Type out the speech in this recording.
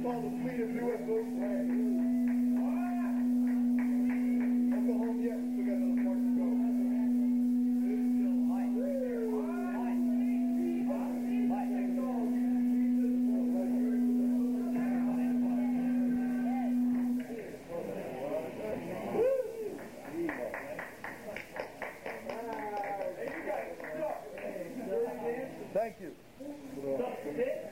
called the fleet of U.S. Don't go home yet. We got another part to go. Thank you.